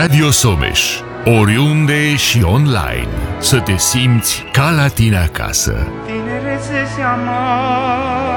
Radio Someș. Oriunde și online. Să te simți ca la tine acasă. Tinerețe și amar.